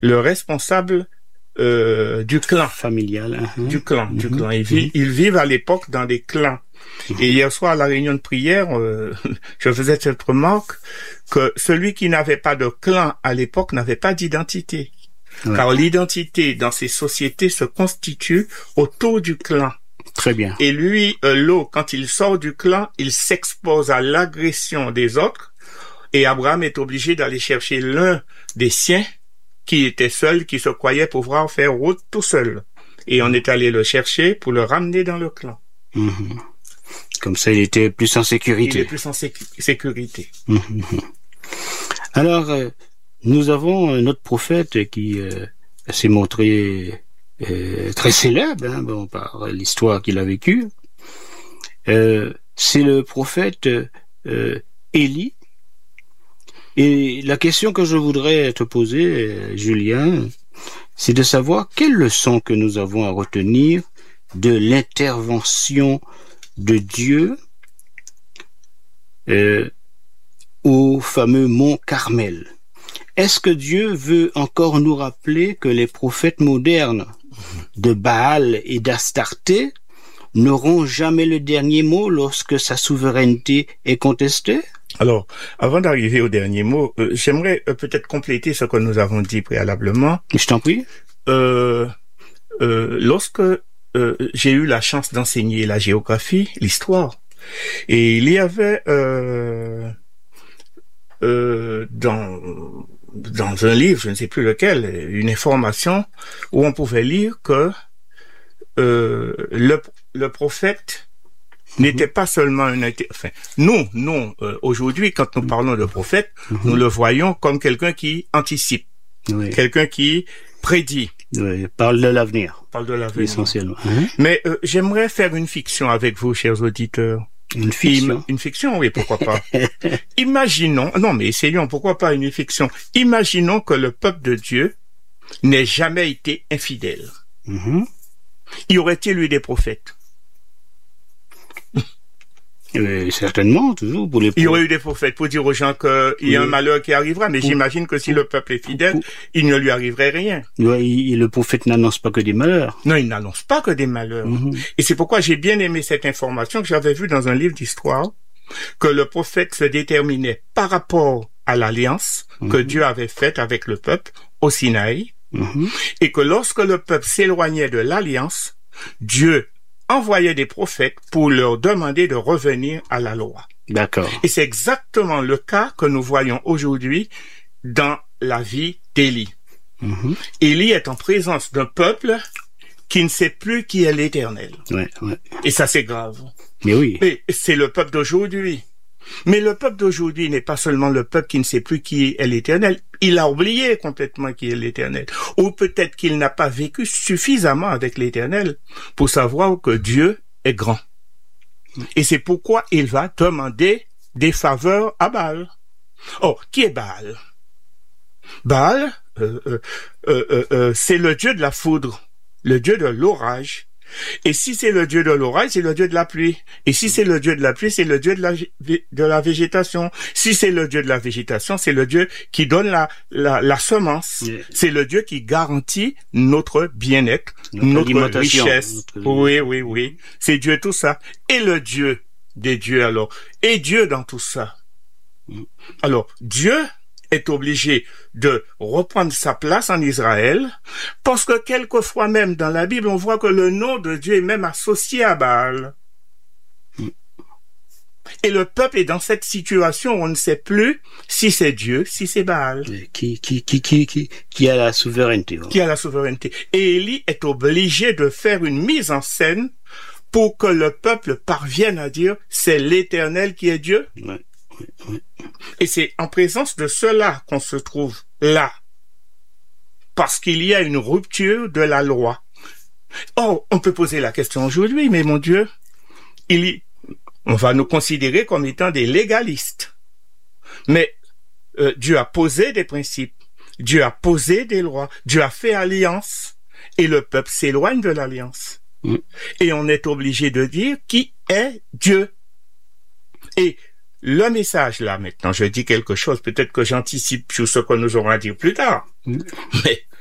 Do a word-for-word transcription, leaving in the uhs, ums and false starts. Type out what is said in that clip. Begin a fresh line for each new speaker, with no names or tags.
le responsable euh, du clan.
Familial. Uh-huh.
Du clan,
uh-huh.
du clan. Ils, vivent, uh-huh. ils vivent à l'époque dans des clans. Uh-huh. Et hier soir, à la réunion de prière, euh, je faisais cette remarque que celui qui n'avait pas de clan à l'époque n'avait pas d'identité. Ouais. Car l'identité dans ces sociétés se constitue autour du clan.
Très bien.
Et lui, euh, Lot, quand il sort du clan, il s'expose à l'agression des autres. Et Abraham est obligé d'aller chercher l'un des siens qui était seul, qui se croyait pouvoir faire route tout seul. Et on est allé le chercher pour le ramener dans le clan.
Mmh. Comme ça, il était plus en sécurité.
Il est plus en sécu- sécurité.
Mmh. Alors, euh, nous avons notre prophète qui euh, s'est montré euh, très célèbre, hein, bon, par l'histoire qu'il a vécue. Euh, c'est le prophète euh, Élie. Et la question que je voudrais te poser, Julien, c'est de savoir quelle leçon que nous avons à retenir de l'intervention de Dieu euh, au fameux mont Carmel. Est-ce que Dieu veut encore nous rappeler que les prophètes modernes de Baal et d'Astarté n'auront jamais le dernier mot lorsque sa souveraineté est contestée?
Alors, avant d'arriver au dernier mot, euh, j'aimerais euh, peut-être compléter ce que nous avons dit préalablement.
Je t'en prie.
Euh, euh, lorsque euh, j'ai eu la chance d'enseigner la géographie, l'histoire, et il y avait euh, euh, dans dans un livre, je ne sais plus lequel, une information où on pouvait lire que euh, le le prophète n'était pas seulement un... Enfin, nous, nous, euh, aujourd'hui, quand nous parlons de prophète, mm-hmm. nous le voyons comme quelqu'un qui anticipe, oui. quelqu'un qui prédit.
Oui, parle de l'avenir.
Parle de l'avenir.
Essentiellement. Mm-hmm.
Mais euh, j'aimerais faire une fiction avec vous, chers auditeurs.
Une fiction
Im- Une fiction, oui, pourquoi pas. Imaginons... Non, mais essayons, pourquoi pas une fiction. Imaginons que le peuple de Dieu n'ait jamais été infidèle.
Mm-hmm.
Y aurait-il eu des prophètes?
Euh, certainement, toujours pour les.
Il y aurait eu des prophètes pour dire aux gens qu'il y a oui. un malheur qui arrivera, mais pour, j'imagine que si pour, le peuple est fidèle, pour, il ne lui arriverait rien.
Oui, le prophète n'annonce pas que des malheurs.
Non, il n'annonce pas que des malheurs. Mm-hmm. Et c'est pourquoi j'ai bien aimé cette information que j'avais vue dans un livre d'histoire, que le prophète se déterminait par rapport à l'alliance mm-hmm. que Dieu avait faite avec le peuple au Sinaï, mm-hmm. et que lorsque le peuple s'éloignait de l'alliance, Dieu envoyait des prophètes pour leur demander de revenir à la loi.
D'accord.
Et c'est exactement le cas que nous voyons aujourd'hui dans la vie d'Élie. Mm-hmm. Élie est en présence d'un peuple qui ne sait plus qui est l'Éternel.
Ouais, ouais.
Et ça, c'est grave.
Mais oui.
Et c'est le peuple d'aujourd'hui. Mais le peuple d'aujourd'hui n'est pas seulement le peuple qui ne sait plus qui est l'Éternel. Il a oublié complètement qui est l'Éternel. Ou peut-être qu'il n'a pas vécu suffisamment avec l'Éternel pour savoir que Dieu est grand. Et c'est pourquoi il va demander des faveurs à Baal. Oh, qui est Baal? Baal, euh, euh, euh, euh, c'est le dieu de la foudre, le dieu de l'orage. Et si c'est le dieu de l'orage, c'est le dieu de la pluie. Et si c'est le dieu de la pluie, c'est le dieu de la, de la végétation. Si c'est le dieu de la végétation, c'est le dieu qui donne la, la, la semence. Yeah. C'est le dieu qui garantit notre bien-être, notre, notre richesse. Notre... Oui, oui, oui. C'est Dieu tout ça. Et le Dieu des dieux alors. Et Dieu dans tout ça. Mm. Alors, Dieu est obligé de reprendre sa place en Israël, parce que quelquefois même dans la Bible, on voit que le nom de Dieu est même associé à Baal. Et le peuple est dans cette situation où on ne sait plus si c'est Dieu, si c'est Baal.
Qui, qui, qui, qui, qui, qui a la souveraineté.
Qui a la souveraineté. Et Élie est obligé de faire une mise en scène pour que le peuple parvienne à dire c'est l'Éternel qui est Dieu.
Ouais. Oui.
Et c'est en présence de cela qu'on se trouve là. Parce qu'il y a une rupture de la loi. Oh, on peut poser la question aujourd'hui, mais mon Dieu, il y... on va nous considérer comme étant des légalistes. Mais euh, Dieu a posé des principes, Dieu a posé des lois, Dieu a fait alliance, et le peuple s'éloigne de l'alliance. Mm. Et on est obligé de dire qui est Dieu. Et le message là maintenant, je dis quelque chose, peut-être que j'anticipe sur ce que nous aurons à dire plus tard. Mm. Mais